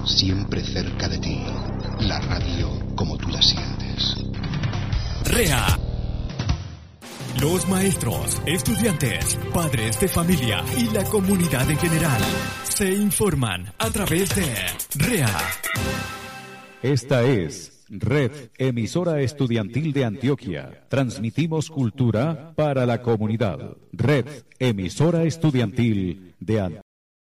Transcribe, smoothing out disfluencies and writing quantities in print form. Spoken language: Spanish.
siempre cerca de ti. La radio como tú la sientes. REA. Los maestros, estudiantes, padres de familia y la comunidad en general se informan a través de REA. Esta es Red Emisora Estudiantil de Antioquia. Transmitimos cultura para la comunidad. Red Emisora Estudiantil de Antioquia.